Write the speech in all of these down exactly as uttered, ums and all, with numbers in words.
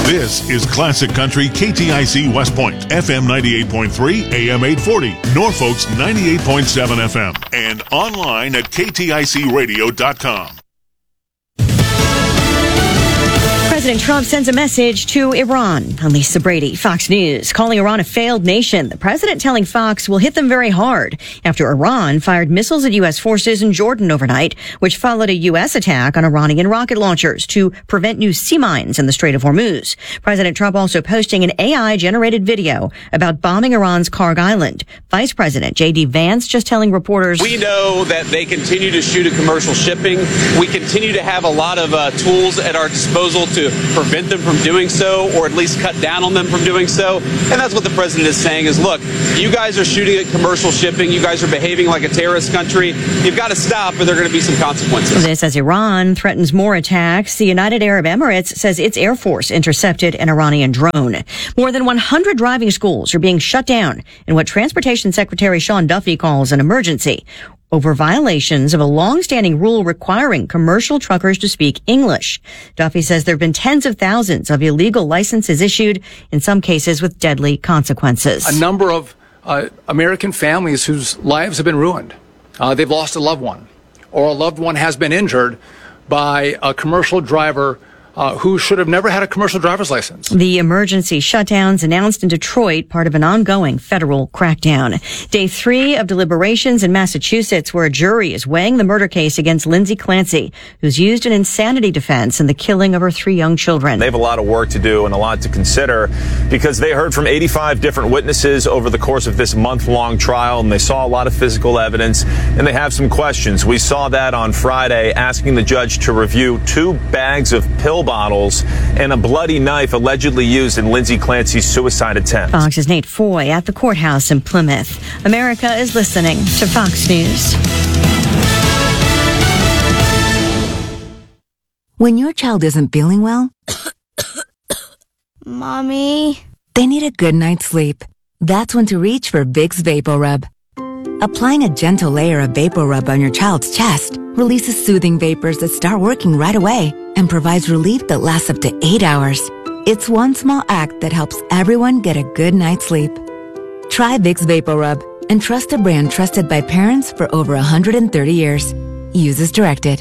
This is Classic Country K T I C West Point, F M ninety-eight point three, A M eight forty, Norfolk's ninety-eight point seven F M, and online at K T I C radio dot com. President Trump sends a message to Iran. I'm Lisa Brady, Fox News, calling Iran a failed nation. The president telling Fox will hit them very hard after Iran fired missiles at U S forces in Jordan overnight, which followed a U S attack on Iranian rocket launchers to prevent new sea mines in the Strait of Hormuz. President Trump also posting an A I-generated video about bombing Iran's Karg Island. Vice President J D Vance just telling reporters, "We know that they continue to shoot at commercial shipping. We continue to have a lot of uh, tools at our disposal to prevent them from doing so, or at least cut down on them from doing so." And that's what the president is saying is, look, you guys are shooting at commercial shipping. You guys are behaving like a terrorist country. You've got to stop, or there are going to be some consequences. This as Iran threatens more attacks. The United Arab Emirates says its Air Force intercepted an Iranian drone. More than one hundred driving schools are being shut down in what Transportation Secretary Sean Duffy calls an emergency over violations of a long-standing rule requiring commercial truckers to speak English. Duffy says there have been tens of thousands of illegal licenses issued, in some cases with deadly consequences. A number of uh, American families whose lives have been ruined. Uh, they've lost a loved one, or a loved one has been injured by a commercial driver Uh, who should have never had a commercial driver's license. The emergency shutdowns announced in Detroit, part of an ongoing federal crackdown. Day three of deliberations in Massachusetts, where a jury is weighing the murder case against Lindsay Clancy, who's used an insanity defense in the killing of her three young children. They have a lot of work to do and a lot to consider because they heard from eighty-five different witnesses over the course of this month-long trial, and they saw a lot of physical evidence, and they have some questions. We saw that on Friday, asking the judge to review two bags of pill bottles and a bloody knife allegedly used in Lindsay Clancy's suicide attempt. Fox's Nate Foy at the courthouse in Plymouth. America is listening to Fox News. When your child isn't feeling well, Mommy, they need a good night's sleep. That's when to reach for Vicks VapoRub. Applying a gentle layer of VapoRub on your child's chest releases soothing vapors that start working right away and provides relief that lasts up to eight hours. It's one small act that helps everyone get a good night's sleep. Try Vicks VapoRub and trust a brand trusted by parents for over one hundred thirty years. Use as directed.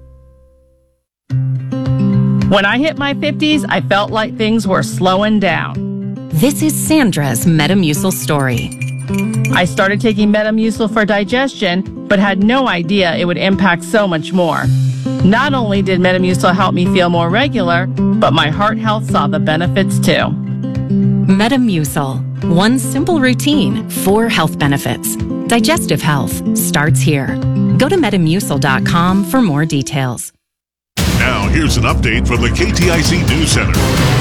When I hit my fifties, I felt like things were slowing down. This is Sandra's Metamucil story. I started taking Metamucil for digestion, but had no idea it would impact so much more. Not only did Metamucil help me feel more regular, but my heart health saw the benefits too. Metamucil. One simple routine, four health benefits. Digestive health starts here. Go to metamucil dot com for more details. Now, here's an update from the K T I C News Center.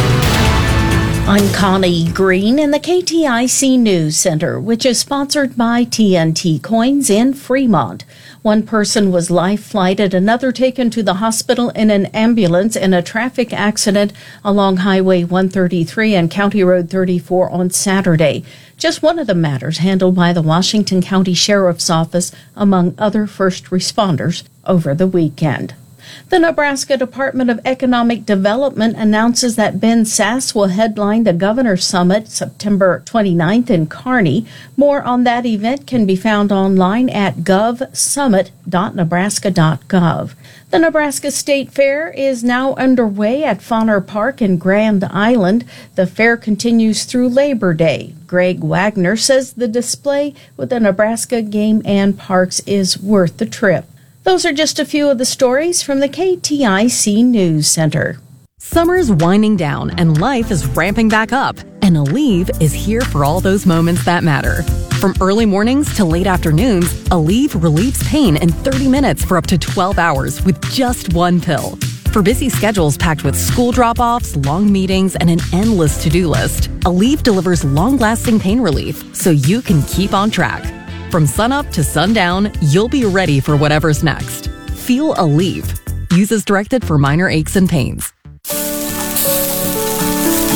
I'm Connie Green in the K T I C News Center, which is sponsored by T N T Coins in Fremont. One person was life-flighted, another taken to the hospital in an ambulance in a traffic accident along Highway one thirty-three and County Road thirty-four on Saturday. Just one of the matters handled by the Washington County Sheriff's Office, among other first responders, over the weekend. The Nebraska Department of Economic Development announces that Ben Sasse will headline the Governor's Summit September twenty-ninth in Kearney. More on that event can be found online at gov summit dot nebraska dot gov. The Nebraska State Fair is now underway at Fauner Park in Grand Island. The fair continues through Labor Day. Greg Wagner says the display with the Nebraska Game and Parks is worth the trip. Those are just a few of the stories from the K T I C News Center. Summer's winding down and life is ramping back up, and Aleve is here for all those moments that matter. From early mornings to late afternoons, Aleve relieves pain in thirty minutes for up to twelve hours with just one pill. For busy schedules packed with school drop-offs, long meetings, and an endless to-do list, Aleve delivers long-lasting pain relief so you can keep on track. From sunup to sundown, you'll be ready for whatever's next. Feel Aleve. Use as directed for minor aches and pains.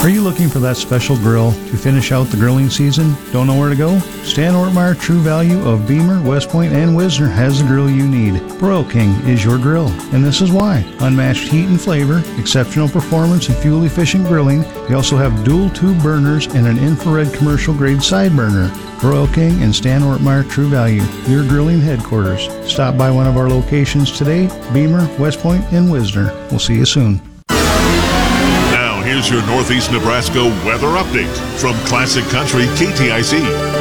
Are you looking for that special grill to finish out the grilling season? Don't know where to go? Stan Ortmeyer True Value of Beamer, West Point, and Wisner has the grill you need. Broil King is your grill, and this is why. Unmatched heat and flavor, exceptional performance and fuel-efficient grilling. They also have dual tube burners and an infrared commercial-grade side burner. Broil King and Stan Ortmeyer True Value, your grilling headquarters. Stop by one of our locations today, Beamer, West Point, and Wisner. We'll see you soon. Here's your Northeast Nebraska weather update from Classic Country K T I C.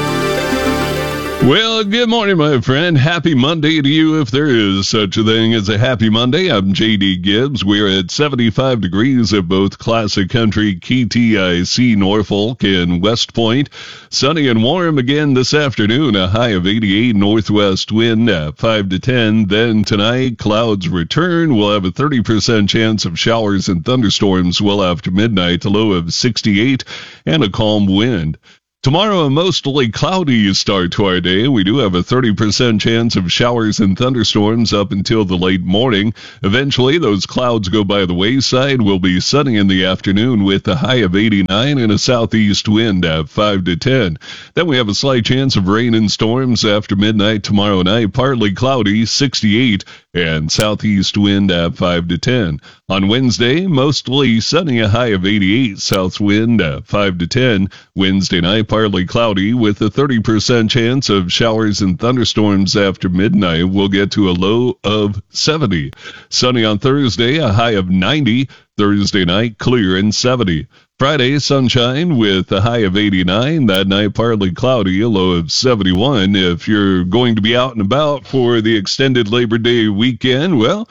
Well, good morning, my friend. Happy Monday to you, if there is such a thing as a happy Monday. I'm J D Gibbs. We're at seventy-five degrees at both Classic Country K T I C Norfolk and West Point. Sunny and warm again this afternoon, a high of eighty-eight, northwest wind at five to ten. Then tonight, clouds return. We'll have a thirty percent chance of showers and thunderstorms well after midnight, a low of sixty-eight, and a calm wind. Tomorrow, a mostly cloudy start to our day. We do have a thirty percent chance of showers and thunderstorms up until the late morning. Eventually, those clouds go by the wayside. We'll be sunny in the afternoon with a high of eighty-nine and a southeast wind at five to ten. Then we have a slight chance of rain and storms after midnight tomorrow night. Partly cloudy, sixty-eight, and southeast wind at five to ten. On Wednesday, mostly sunny, a high of eighty-eight, south wind at five to ten. Wednesday night, partly cloudy with a thirty percent chance of showers and thunderstorms after midnight. We'll get to a low of seventy. Sunny on Thursday, a high of ninety. Thursday night, clear and seventy. Friday, sunshine with a high of eighty-nine. That night, partly cloudy, a low of seventy-one. If you're going to be out and about for the extended Labor Day weekend, well,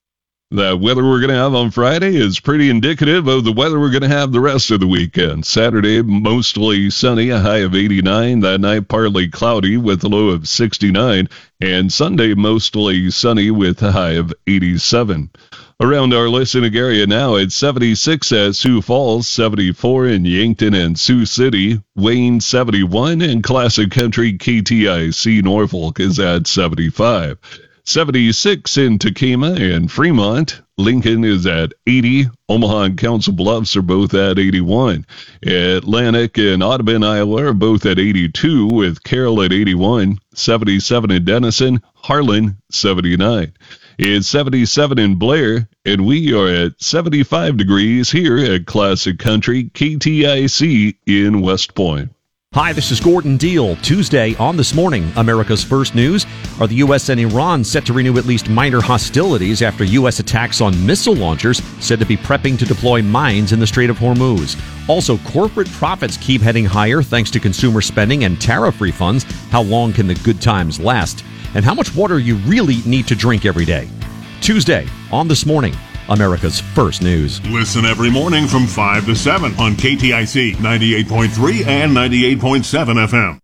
the weather we're going to have on Friday is pretty indicative of the weather we're going to have the rest of the weekend. Saturday, mostly sunny, a high of eighty-nine. That night, partly cloudy with a low of sixty-nine. And Sunday, mostly sunny with a high of eighty-seven. Around our listening area now, it's seventy-six at Sioux Falls, seventy-four in Yankton and Sioux City, Wayne seventy-one, and Classic Country K T I C Norfolk is at seventy-five. seventy-six in Takema and Fremont. Lincoln is at eighty. Omaha and Council Bluffs are both at eighty-one. Atlantic and Audubon, Iowa are both at eighty-two, with Carroll at eighty-one. seventy-seven in Denison. Harlan, seventy-nine. It's seventy-seven in Blair, and we are at seventy-five degrees here at Classic Country K T I C in West Point. Hi, this is Gordon Deal. Tuesday on This Morning, America's First News. Are the U S and Iran set to renew at least minor hostilities after U S attacks on missile launchers said to be prepping to deploy mines in the Strait of Hormuz? Also, corporate profits keep heading higher thanks to consumer spending and tariff refunds. How long can the good times last? And how much water you really need to drink every day? Tuesday on This Morning, America's First News. Listen every morning from five to seven on K T I C ninety-eight point three and ninety-eight point seven F M.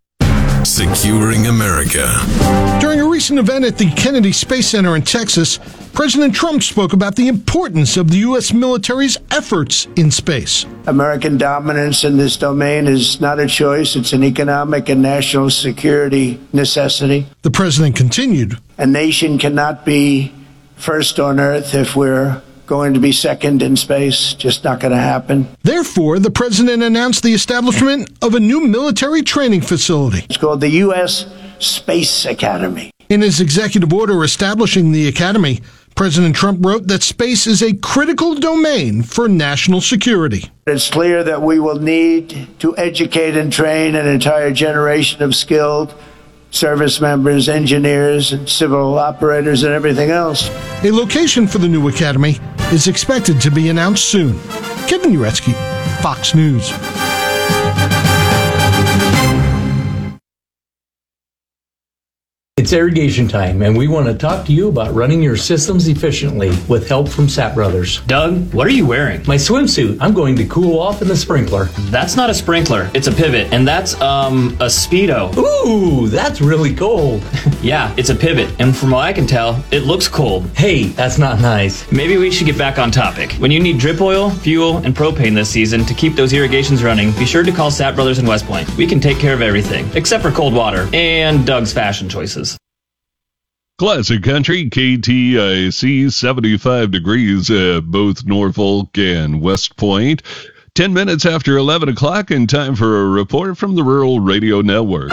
Securing America. During a recent event at the Kennedy Space Center in Texas, President Trump spoke about the importance of the U S military's efforts in space. American dominance in this domain is not a choice. It's an economic and national security necessity. The president continued. A nation cannot be first on Earth if we're going to be second in space. Just not going to happen. Therefore, the president announced the establishment of a new military training facility. It's called the U S Space Academy. In his executive order establishing the academy, President Trump wrote that space is a critical domain for national security. It's clear that we will need to educate and train an entire generation of skilled service members, engineers, and civil operators, and everything else. A location for the new academy is expected to be announced soon. Kevin Uretsky, Fox News. It's irrigation time, and we want to talk to you about running your systems efficiently with help from Sapp Brothers. Doug, what are you wearing? My swimsuit. I'm going to cool off in the sprinkler. That's not a sprinkler. It's a pivot, and that's, um, a Speedo. Ooh, that's really cold. Yeah, it's a pivot, and from what I can tell, it looks cold. Hey, that's not nice. Maybe we should get back on topic. When you need drip oil, fuel, and propane this season to keep those irrigations running, be sure to call Sapp Brothers in West Point. We can take care of everything, except for cold water and Doug's fashion choices. Classic Country K T I C, seventy-five degrees at both Norfolk and West Point. Ten minutes after eleven o'clock, and time for a report from the Rural Radio Network.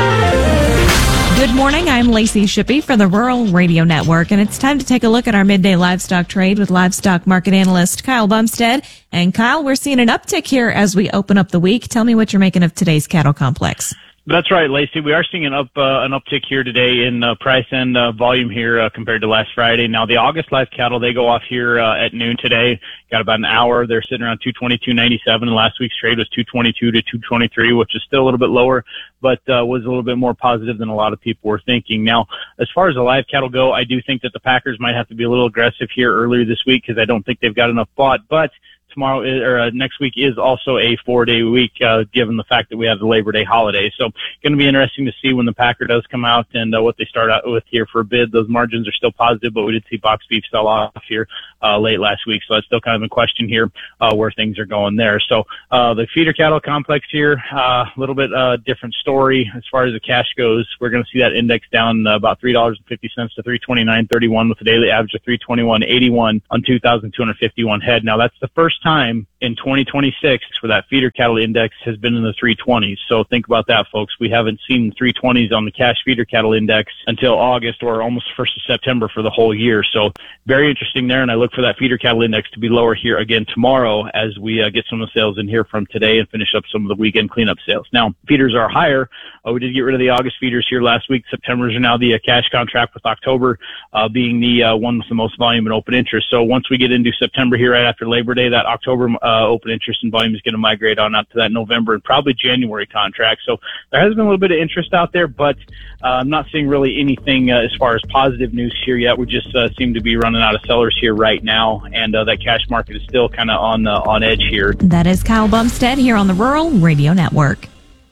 Good morning. I'm Lacey Shippey for the Rural Radio Network, and it's time to take a look at our midday livestock trade with livestock market analyst Kyle Bumstead. And Kyle, we're seeing an uptick here as we open up the week. Tell me what you're making of today's cattle complex. That's right, Lacey. We are seeing an up uh, an uptick here today in uh, price and uh, volume here uh, compared to last Friday. Now, the August live cattle, they go off here uh, at noon today. Got about an hour. They're sitting around two twenty-two ninety-seven, and last week's trade was two twenty-two to two twenty-three, which is still a little bit lower, but uh, was a little bit more positive than a lot of people were thinking. Now, as far as the live cattle go, I do think that the Packers might have to be a little aggressive here earlier this week because I don't think they've got enough bought, but tomorrow is, or uh, next week is also a four-day week, uh, given the fact that we have the Labor Day holiday. So, going to be interesting to see when the Packer does come out and uh, what they start out with here for a bid. Those margins are still positive, but we did see box beef sell off here uh, late last week, so that's still kind of a question here uh, where things are going there. So, uh, the feeder cattle complex here, a uh, little bit uh, different story as far as the cash goes. We're going to see that index down uh, about three dollars and fifty cents to three twenty-nine thirty-one with a daily average of three twenty-one eighty-one on two thousand two hundred fifty-one head. Now, that's the first time in twenty twenty-six where that feeder cattle index has been in the three twenties. So think about that, folks. We haven't seen three twenties on the cash feeder cattle index until August or almost first of September for the whole year. So very interesting there, and I look for that feeder cattle index to be lower here again tomorrow as we uh, get some of the sales in here from today and finish up some of the weekend cleanup sales. Now, feeders are higher. Uh, we did get rid of the August feeders here last week. September's are now the uh, cash contract, with October uh, being the uh, one with the most volume and open interest. So once we get into September here right after Labor Day, that October uh, open interest and volume is going to migrate on out to that November and probably January contract. So there has been a little bit of interest out there, but uh, I'm not seeing really anything uh, as far as positive news here yet. We just uh, seem to be running out of sellers here right now, and uh, that cash market is still kind of on uh, on edge here. That is Kyle Bumstead here on the Rural Radio Network.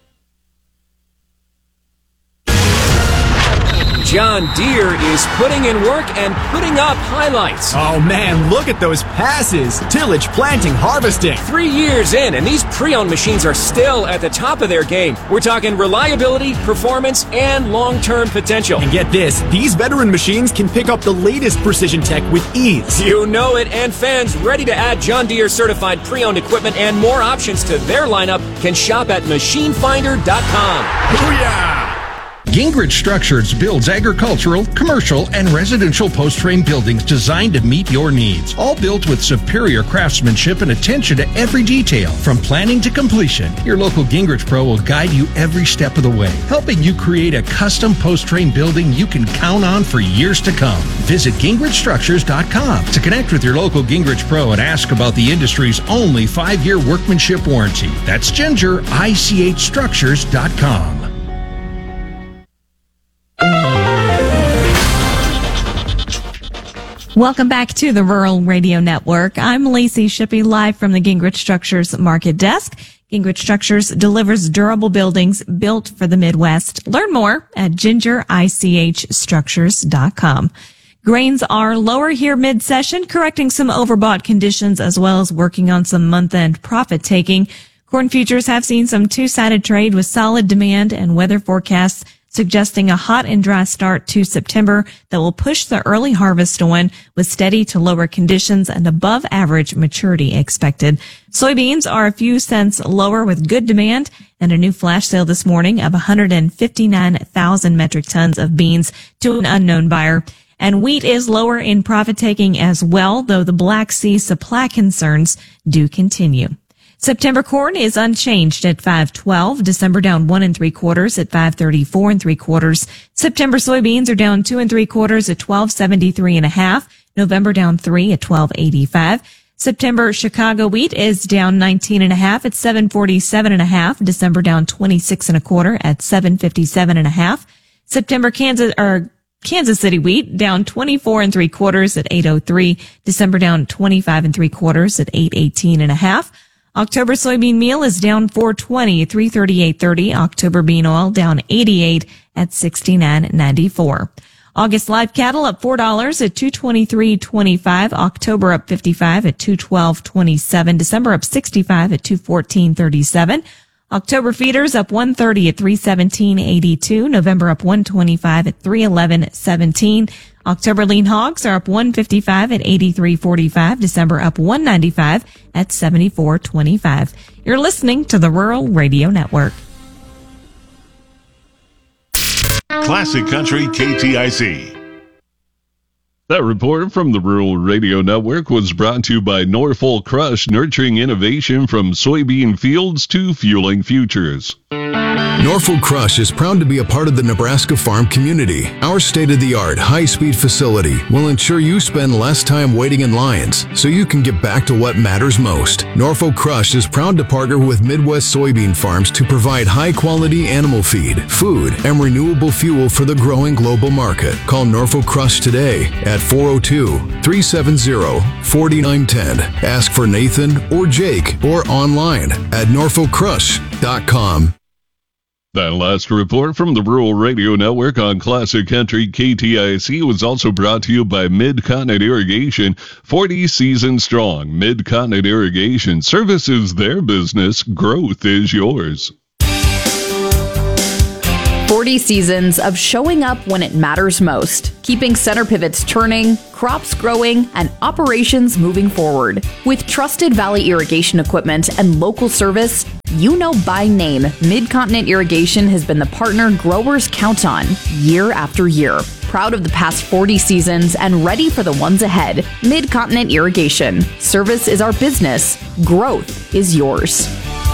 John Deere is putting in work and putting up highlights. Oh man, look at those passes. Tillage, planting, harvesting. Three years in, and these pre-owned machines are still at the top of their game. We're talking reliability, performance, and long-term potential. And get this, these veteran machines can pick up the latest precision tech with ease. You know it, and fans ready to add John Deere certified pre-owned equipment and more options to their lineup can shop at machine finder dot com. Booyah! Gingrich Structures builds agricultural, commercial, and residential post-frame buildings designed to meet your needs. All built with superior craftsmanship and attention to every detail. From planning to completion, your local Gingrich Pro will guide you every step of the way, helping you create a custom post-frame building you can count on for years to come. Visit Gingrich Structures dot com to connect with your local Gingrich Pro and ask about the industry's only five-year workmanship warranty. That's Ginger I C H Structures dot com. Welcome back to the Rural Radio Network. I'm Lacey Shippey, live from the Gingrich Structures Market Desk. Gingrich Structures delivers durable buildings built for the Midwest. Learn more at Ginger I C H Structures dot com. Grains are lower here mid-session, correcting some overbought conditions as well as working on some month-end profit taking. Corn futures have seen some two-sided trade with solid demand and weather forecasts suggesting a hot and dry start to September that will push the early harvest on with steady to lower conditions and above average maturity expected. Soybeans are a few cents lower with good demand and a new flash sale this morning of one hundred fifty-nine thousand metric tons of beans to an unknown buyer. And wheat is lower in profit taking as well, though the Black Sea supply concerns do continue. September corn is unchanged at five twelve. December down one and three quarters at five thirty-four and three quarters. September soybeans are down two and three quarters at twelve seventy-three and a half. November down three at twelve eighty-five. September Chicago wheat is down nineteen and a half at seven forty-seven and a half. December down twenty-six and a quarter at seven fifty-seven and a half. September Kansas or Kansas City wheat down twenty-four and three quarters at eight oh three. December down twenty-five and three quarters at eight eighteen and a half. October soybean meal is down four twenty at three thirty-eight thirty. October bean oil down eighty-eight at sixty-nine ninety-four. August live cattle up four dollars at two twenty-three twenty-five. October up fifty-five at two twelve twenty-seven. December up sixty-five at two fourteen thirty-seven. October feeders up one thirty at three seventeen eighty-two. November up one twenty-five at three eleven seventeen. October lean hogs are up one fifty-five at eighty-three forty-five. December up one ninety-five at seventy-four twenty-five. You're listening to the Rural Radio Network. Classic Country K T I C. That report from the Rural Radio Network was brought to you by Norfolk Crush, nurturing innovation from soybean fields to fueling futures. Norfolk Crush is proud to be a part of the Nebraska farm community. Our state-of-the-art, high-speed facility will ensure you spend less time waiting in lines so you can get back to what matters most. Norfolk Crush is proud to partner with Midwest soybean farms to provide high-quality animal feed, food, and renewable fuel for the growing global market. Call Norfolk Crush today at four oh two, three seven zero, four nine one zero. Ask for Nathan or Jake or online at norfolk crush dot com. That last report from the Rural Radio Network on Classic Country K T I C was also brought to you by Mid-Continent Irrigation, forty seasons strong. Mid-Continent Irrigation services their business. Growth is yours. forty seasons of showing up when it matters most, keeping center pivots turning, crops growing, and operations moving forward. With trusted Valley irrigation equipment and local service, you know by name, Mid-Continent Irrigation has been the partner growers count on year after year. Proud of the past forty seasons and ready for the ones ahead. Mid-Continent Irrigation. Service is our business. Growth is yours.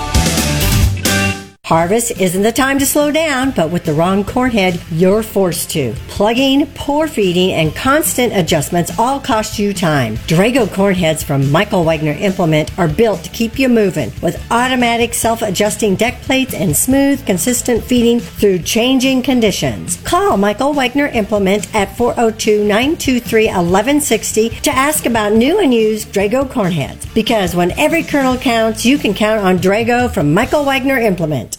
Harvest isn't the time to slow down, but with the wrong corn head, you're forced to. Plugging, pour feeding, and constant adjustments all cost you time. Drago corn heads from Michael Wagner Implement are built to keep you moving with automatic self-adjusting deck plates and smooth, consistent feeding through changing conditions. Call Michael Wagner Implement at four oh two, nine two three, one one six oh to ask about new and used Drago corn heads. Because when every kernel counts, you can count on Drago from Michael Wagner Implement.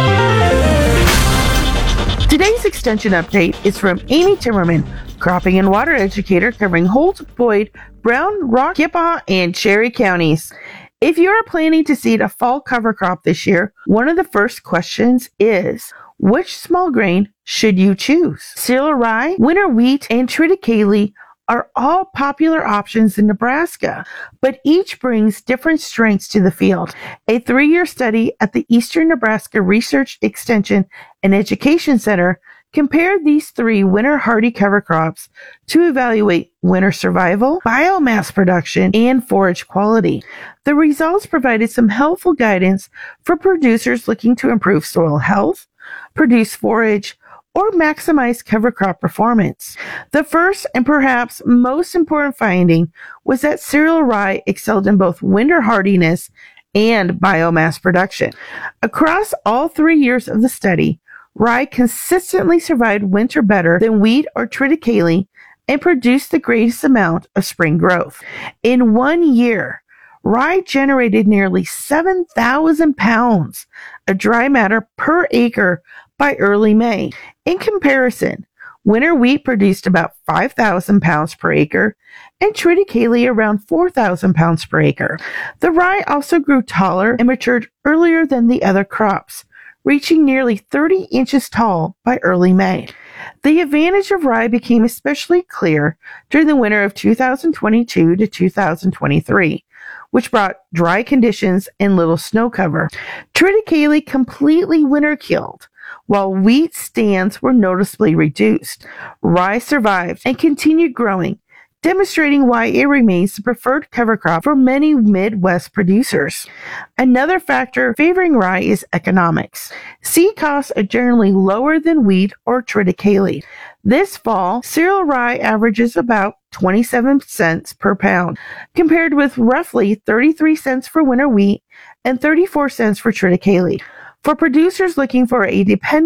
Today's Extension update is from Amy Timmerman, cropping and water educator covering Holt, Boyd, Brown, Rock, Kippaw, and Cherry counties. If you are planning to seed a fall cover crop this year, one of the first questions is, which small grain should you choose? Cereal rye, winter wheat, and triticale are all popular options in Nebraska, but each brings different strengths to the field. A three-year study at the Eastern Nebraska Research Extension and Education Center compared these three winter hardy cover crops to evaluate winter survival, biomass production, and forage quality. The results provided some helpful guidance for producers looking to improve soil health, produce forage, or maximize cover crop performance. The first and perhaps most important finding was that cereal rye excelled in both winter hardiness and biomass production. Across all three years of the study, rye consistently survived winter better than wheat or triticale and produced the greatest amount of spring growth. In one year, rye generated nearly seven thousand pounds of dry matter per acre by early May. In comparison, winter wheat produced about five thousand pounds per acre and triticale around four thousand pounds per acre. The rye also grew taller and matured earlier than the other crops, reaching nearly thirty inches tall by early May. The advantage of rye became especially clear during the winter of two thousand twenty-two to two thousand twenty-three, which brought dry conditions and little snow cover. Triticale completely winter killed, while wheat stands were noticeably reduced. Rye survived and continued growing, demonstrating why it remains the preferred cover crop for many Midwest producers. Another factor favoring rye is economics. Seed costs are generally lower than wheat or triticale. This fall, cereal rye averages about twenty-seven cents per pound, compared with roughly thirty-three cents for winter wheat and thirty-four cents for triticale. For producers looking for a dependable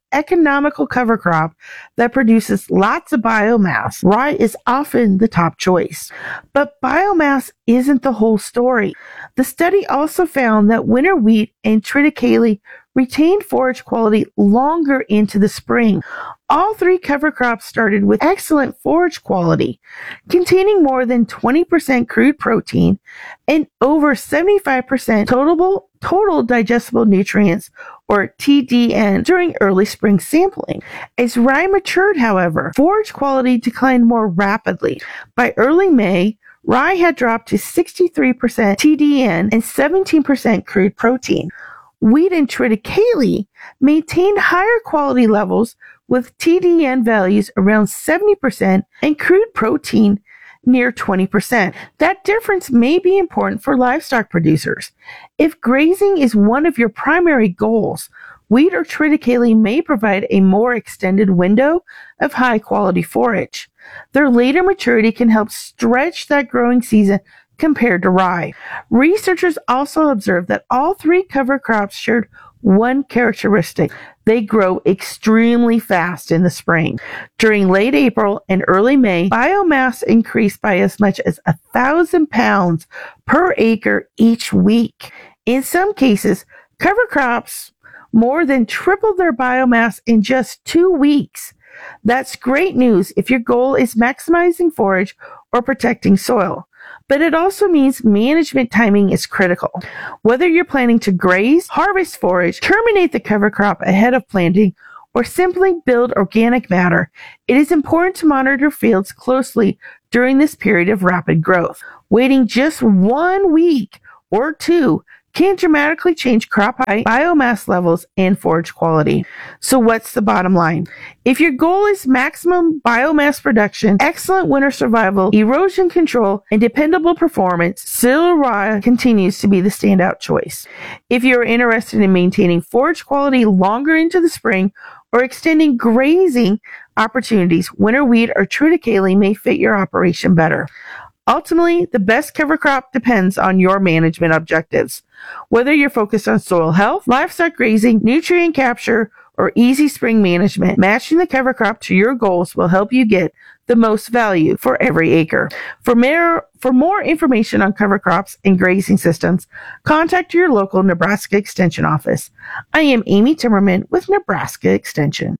economical cover crop that produces lots of biomass, rye is often the top choice. But biomass isn't the whole story. The study also found that winter wheat and triticale retained forage quality longer into the spring. All three cover crops started with excellent forage quality, containing more than twenty percent crude protein and over seventy-five percent total, total digestible nutrients, or T D N, during early spring sampling. As rye matured, however, forage quality declined more rapidly. By early May, rye had dropped to sixty-three percent T D N and seventeen percent crude protein. Wheat and triticale maintained higher quality levels with T D N values around seventy percent and crude protein near twenty percent. That difference may be important for livestock producers. If grazing is one of your primary goals, wheat or triticale may provide a more extended window of high quality forage. Their later maturity can help stretch that growing season compared to rye. Researchers also observed that all three cover crops shared one characteristic. They grow extremely fast in the spring. During late April and early May, biomass increased by as much as a thousand pounds per acre each week. In some cases, cover crops more than tripled their biomass in just two weeks. That's great news if your goal is maximizing forage or protecting soil. But it also means management timing is critical. Whether you're planning to graze, harvest forage, terminate the cover crop ahead of planting, or simply build organic matter, it is important to monitor fields closely during this period of rapid growth. Waiting just one week or two can dramatically change crop height, biomass levels, and forage quality. So what's the bottom line? If your goal is maximum biomass production, excellent winter survival, erosion control, and dependable performance, Silver Rye continues to be the standout choice. If you're interested in maintaining forage quality longer into the spring or extending grazing opportunities, winter wheat or triticale may fit your operation better. Ultimately, the best cover crop depends on your management objectives. Whether you're focused on soil health, livestock grazing, nutrient capture, or easy spring management, matching the cover crop to your goals will help you get the most value for every acre. For more, for more information on cover crops and grazing systems, contact your local Nebraska Extension office. I am Amy Timmerman with Nebraska Extension.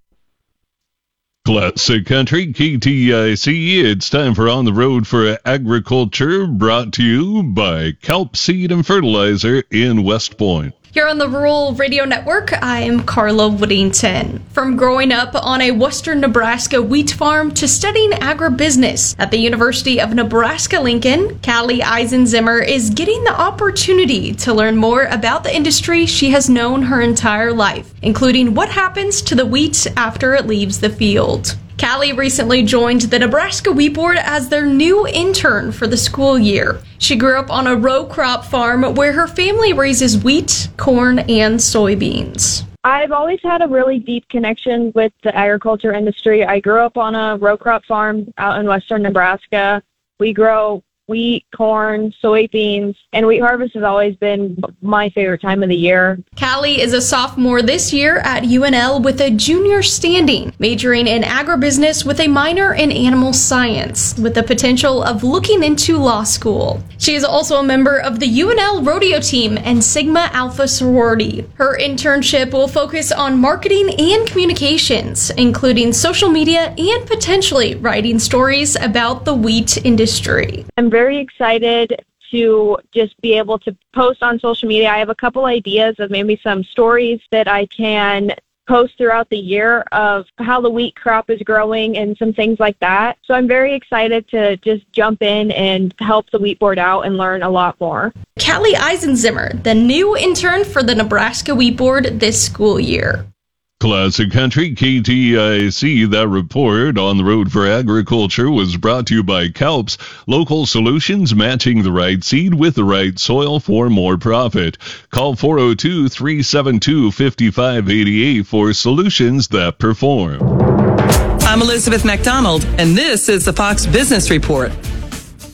Classic Country, K T I C, it's time for On the Road for Agriculture, brought to you by Kelp Seed and Fertilizer in West Point. Here on the Rural Radio Network, I am Carla Whittington. From growing up on a western Nebraska wheat farm to studying agribusiness at the University of Nebraska-Lincoln, Callie Eisenzimmer is getting the opportunity to learn more about the industry she has known her entire life, including what happens to the wheat after it leaves the field. Callie recently joined the Nebraska Wheat Board as their new intern for the school year. She grew up on a row crop farm where her family raises wheat, corn, and soybeans. I've always had a really deep connection with the agriculture industry. I grew up on a row crop farm out in western Nebraska. We grow wheat, corn, soybeans, and wheat harvest has always been my favorite time of the year. Callie is a sophomore this year at U N L with a junior standing, majoring in agribusiness with a minor in animal science, with the potential of looking into law school. She is also a member of the U N L rodeo team and Sigma Alpha sorority. Her internship will focus on marketing and communications, including social media and potentially writing stories about the wheat industry. I'm very excited to just be able to post on social media. I have a couple ideas of maybe some stories that I can post throughout the year of how the wheat crop is growing and some things like that. So I'm very excited to just jump in and help the Wheat Board out and learn a lot more. Callie Eisenzimmer, the new intern for the Nebraska Wheat Board this school year. Classic Country, K T I C. That report on the road for agriculture was brought to you by Kelps, local solutions matching the right seed with the right soil for more profit. Call four oh two, three seven two, five five eight eight for solutions that perform. I'm Elizabeth McDonald, and this is the Fox Business Report.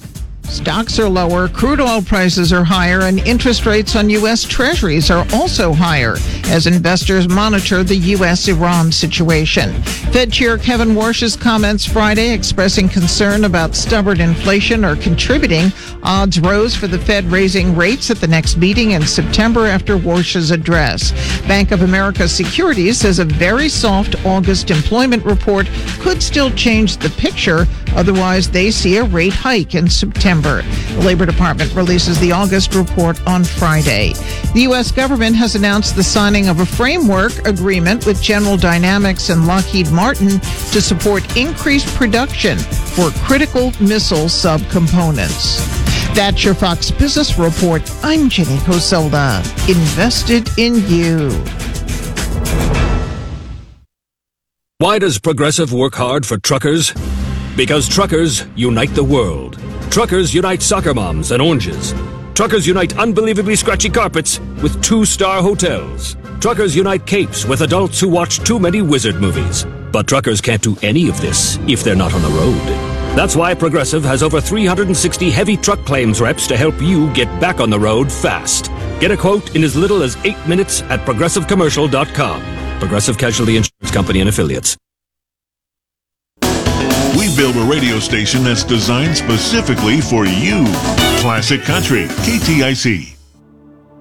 Stocks are lower, crude oil prices are higher, and interest rates on U S. Treasuries are also higher as investors monitor the U S Iran situation. Fed Chair Kevin Warsh's comments Friday expressing concern about stubborn inflation are contributing. Odds rose for the Fed raising rates at the next meeting in September after Warsh's address. Bank of America Securities says a very soft August employment report could still change the picture. Otherwise, they see a rate hike in September. The Labor Department releases the August report on Friday. The U S government has announced the signing of a framework agreement with General Dynamics and Lockheed Martin to support increased production for critical missile subcomponents. That's your Fox Business Report. I'm Jenny Coselda. Invested in you. Why does Progressive work hard for truckers? Because truckers unite the world. Truckers unite soccer moms and oranges. Truckers unite unbelievably scratchy carpets with two-star hotels. Truckers unite capes with adults who watch too many wizard movies. But truckers can't do any of this if they're not on the road. That's why Progressive has over three hundred sixty heavy truck claims reps to help you get back on the road fast. Get a quote in as little as eight minutes at progressive commercial dot com. Progressive Casualty Insurance Company and Affiliates. We build a radio station that's designed specifically for you. Classic Country, K T I C.